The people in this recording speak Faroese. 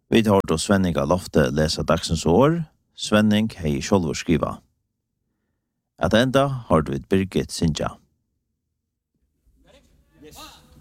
Vi tar då Svenning av Lofte läsa dagsens år. Svenning hei sjálvur skriva. At enda har du et Birgit Sindja.